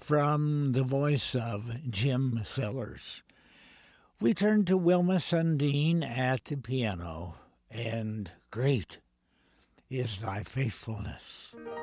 from the voice of Jim Sellers. We turn to Wilma Sundin at the piano, and great is thy faithfulness.